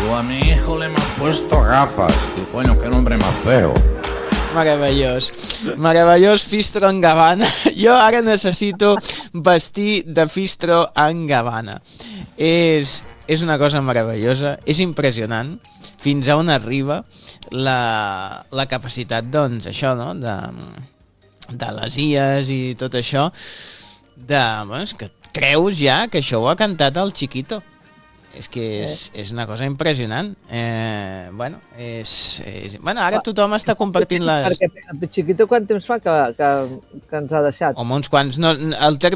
Tú a mi hijo le hemos puesto gafas. Y coño, qué nombre más feo. Meravellós. Meravellós Fistro en Gabbana. Jo ara necessito vestir de Fistro en Gabbana. És una cosa meravellosa, és impressionant fins a on arriba la capacitat, doncs, això, no?, de les IAs i tot això, bueno, és que creus ja que això ho ha cantat el Chiquito. És que és una cosa impressionant. Bueno, ara tothom està compartint les... Perquè el Chiquito quant temps fa que ens ha deixat? Home, uns quants... No, el